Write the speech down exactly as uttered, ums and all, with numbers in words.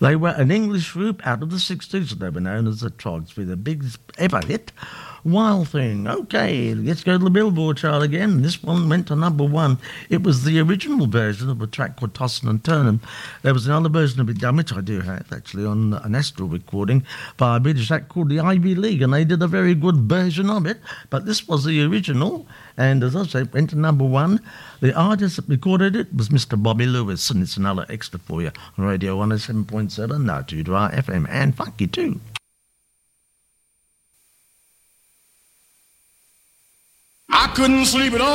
They were an English group out of the sixties. They were known as the Trogs with a big ever hit, Wild Thing. Okay, let's go to the Billboard chart again. This one went to number one. It was the original version of a track called Tossin' and Turnin'. There was another version of it done, which I do have actually on an Astral recording by a British act called the Ivy League, and they did a very good version of it. But this was the original, and as I say, it went to number one. The artist that recorded it was Mister Bobby Lewis, and it's another extra for you on Radio one oh seven point seven, now to Dry F M, and funky too. I couldn't sleep at all.